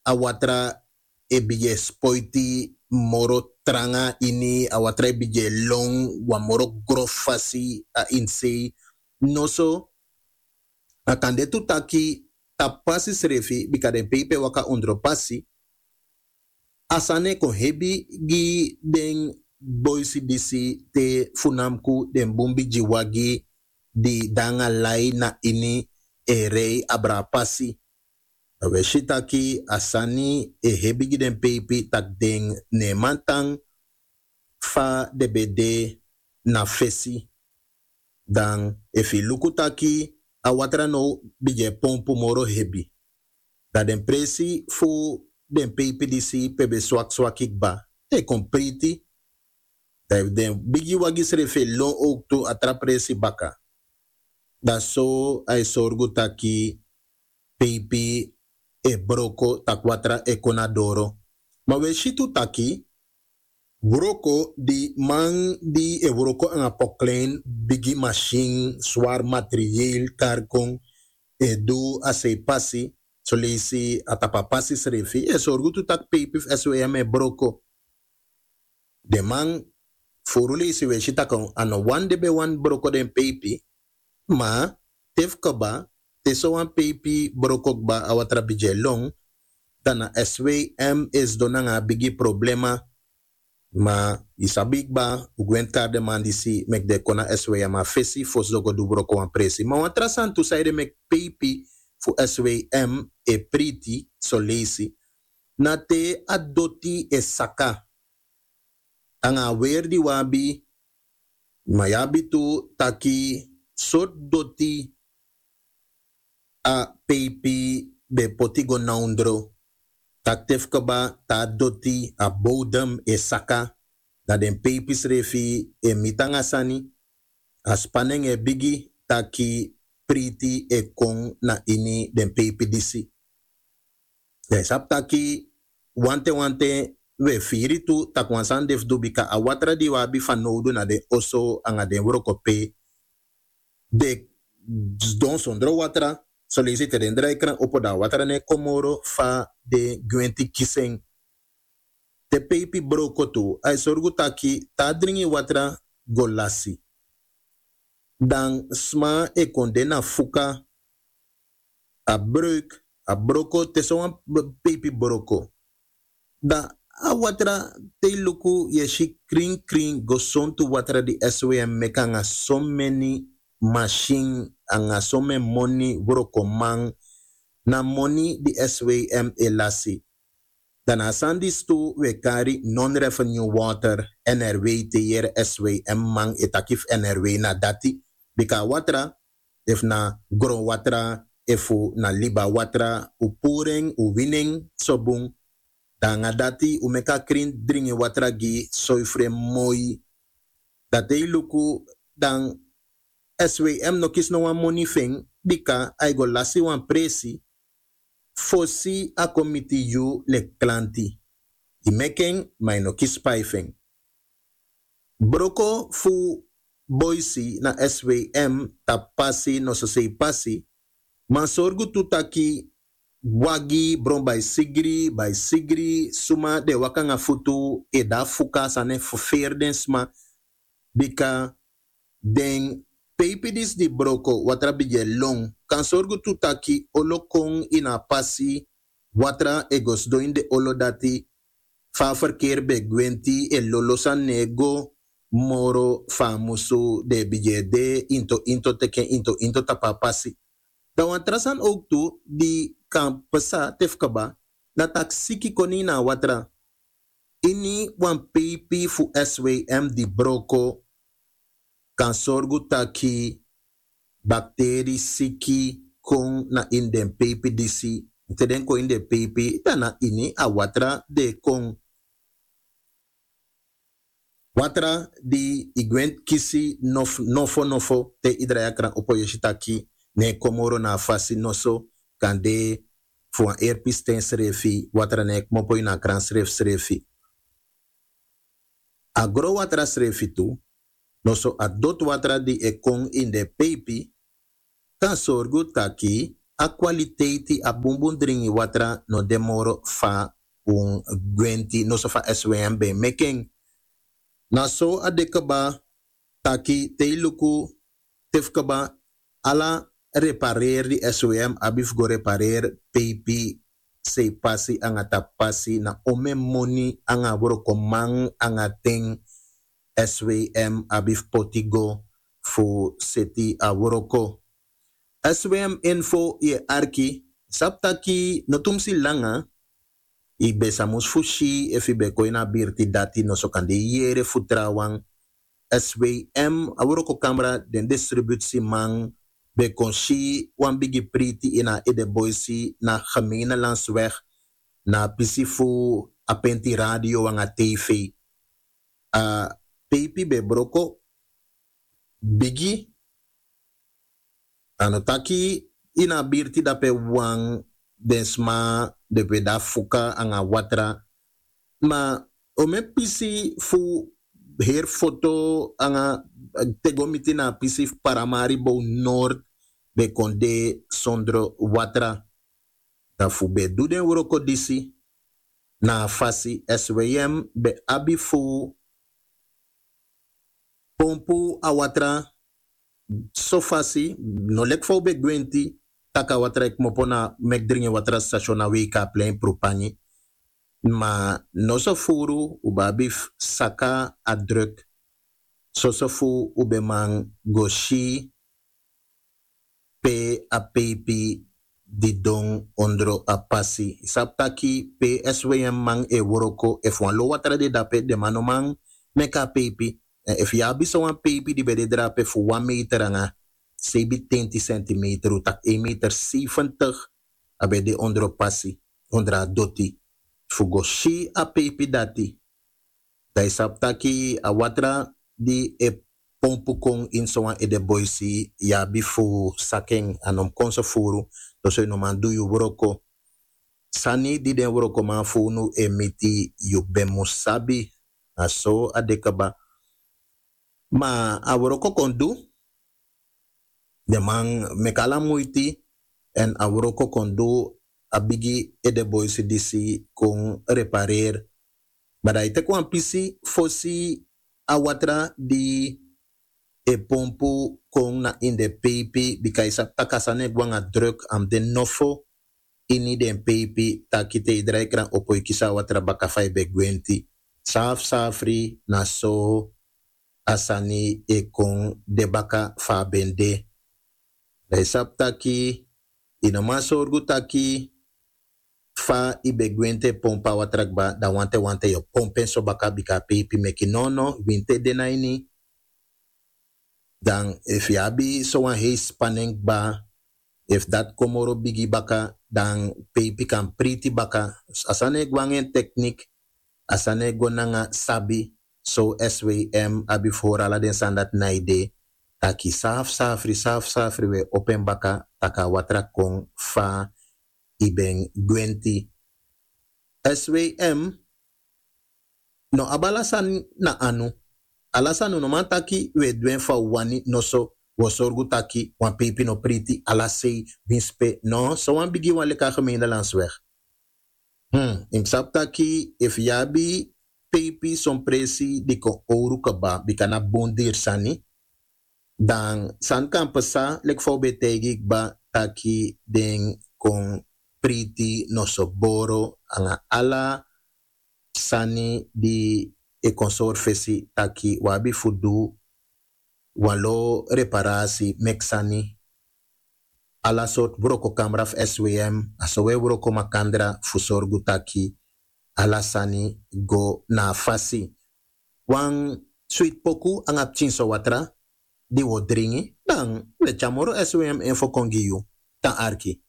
awatra ebije spoiti moro tranga ini awatra ebije long wa moro grofasi a insei noso akande tu taki tapasi srefi bika den pepe waka undropasi asane ko hebi gi den boisi disi te funamku den bumbi jiwagi di danga lai na ini e rei abrapasi. We shitaki asani e hebi gi den pepe tak den nemantang fa de bede na fesi. Dan efi lukutaki a watra no bije pompu moro hebi. Da den presi fu den pepe disi pebe swak ba. Te compriti. Da den bigi wagis refe lon ook tu atra presi baka. Da so ai sorgu taki pepe e broko tak watra e konadoro. Ma we shitu taki broko di man di e broko an apoklein bigi machine swar materieel karkong e do ase pasi so lesi atapapasi srefi e sorgu tu tak pepe SWM e broko de man furuli si we shita kon ano wan de be wan broko den pepe ma tef kaba te so wan pepe broko ba awatra bije long dana SWM is donanga bigi problema ma isabik ba ugwen de man disi mek de kona SWM a fesi fos dogo du broko wan presi ma wan trasan tu saide mek pepe fu SWM e priti so lesi na te adoti e saka anga weer di wabi mayabi tu taki sot doti a pepe be potigo naundro tak tef kaba ta doti a bodem e saka da den pepis refi e mitanga sani a spaneng e bigi taki priti e kong na ini den pepe disi. De sap taki wante we firi tu tak wansan def dubika a watra di wabi fan nodu na de oso anga den wrokope de don sondro watra so lezi te den draikran opo da watra ne komoro fa de gwenti kiseng te pepi broko tu ay sorgu taki ta dringi watra golasi dan sma e kondena fuka a breuk a broko te so wan pepi broko da a watra te luku yeshi kring go son tu watra di SWM meka nga so many machine anga so many money broko man na money di SWM elasi. Dan asandis tu we kari non-revenue water NRW te yer SWM man etakif NRW na dati. Bika watra, if na gro watra, efu na liba watra, upureng, uwineng, sobung, danga dati umeka krin dringi watra gi soifre moi. Dati luku dan SWM no kis no wan money feng, bika ay go lasi wan presi, fosi a komiti yu le klanti. Imeken may no kis paifeng. Broko fu boisi na SWM tapasi no so sei pasi, man sorgu tutaki wagi bron by sigri suma de wakanga futu e da fuka sane fuferden sma bika den pepidis di broko watra bije long kan sorgu tutaki olokong ina pasi watra egos do inde olodati fa verkeer be gwenti e lolosa nego moro famusu de bije de into teken into tapapasi. Dan wan trasan ook tu di kan pesa tefkaba na tak siki konina watra. Ini wan pepi fu SWM di broko kan sorgu taki bakteri siki kong na inden pepi disi. Teden ko inde pepi dana ini a watra de kong. Watra di igwent kisi nofo te idrayakran opo yoshitaki ne komoro na fasi noso kande fu an erpisten srefi watra ne mopo na kran srefi. Agro watra srefi tu noso adot watra di ekong in de pepi kan sorgu taki a kwaliteit a bumbun dringi watra no demoro fa un gwenti no so fa SWM be making na so a dekaba taki teiluku tefkaba ala repareer di SWM abif go repareer pepi se pasi anga tapasi na ome moni anga boro komang anga ting SWM abif potigo fu seti a woroko. SWM info ye arki saptaki notumsi langa i besamus fushi if i bekoina birti dati no so kan de yere futrawang SWM a woroko camera den distributie mang be konshi wan bigi priti ina ede boisi na gemene landsweg na pisifu apenti radio wanga TV a pepi be broko bigi anotaki ina birti dape wang densma de peda fuka anga watra ma ome pisi fu her foto anga tegomiti na pisi paramari bo nord be konde sondro watra da fu be duden woroko disi na fasi SWM be abi fu pompu a watra so fasi no lek fo be gwenti taka watra ek mopona mek dringe watra station na weka plein propani ma no so furu ubabi saka a druk so fu ube man goshi pe a pepi di don ondro a pasi saptaki pe SWM man e woroko e fu lo watra de dape de mano man meka pepi if ya bi so wan pepi di bede drape fu 1 meter anga sebi 20 centimeter utak 1 meter 70 abe de ondro pasi ondra doti fu goshi a pepi dati dai saptaki a watra di e pompu kong in so wan ede boisi ya bi fu saking anom konso furu to so no man du yu woroko sani di den woroko man fu nu emiti yu be musabi aso adekaba ma a woroko kondu de man mekala muiti en a woroko kondu abigi ede boisi disi kon repareer badai te kwan pisi fosi a watra di e pompu kon na in de pepi bikai sa takasane gwanga druk am de nofo ini den pepi takite idrai kran opoi kisa watra baka fai be gwenti safri na so asani e kon de baka fa bende dai sap taki ina masorgu taki fa ibe gwente pompa watrakba da wante yo pompen so baka bika pepi meki nono winte denaini dan if yabi so wan hei spanning ba if dat komoro bigi baka dan pepi kan priti baka asane gwangen teknik asane gonanga sabi so SWM abi forala den sandat naide taki safri we open baka taka watra kong fa iben gwenti SWM no abalasan na anu alasanu no man taki we dwen fa wani no so wosorgu taki wan pepi no priti alasei winspe no so wan bigi wan leka gemeente landsweg im sap taki if yabi pepi son presi di kon oru kaba bikana bondir sani dan san kan pesa lek fo betegi ba taki den kon priti no so boro anga ala sani di e consor fesi taki wabi fudu walo reparasi meksani ala sort broko kamraf SWM asowe broko makandra fusorgu taki ala sani go na fasi wan sweet poku angap chinso watra di wo dringi dan le chamoro SWM info kongi yu ta arki